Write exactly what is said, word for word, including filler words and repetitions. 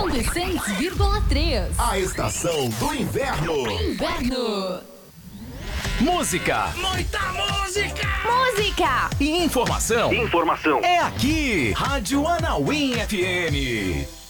seis vírgula três. A estação do inverno. Inverno. Música. Muita música. Música. E informação. Informação. É aqui. Rádio Anauim F M.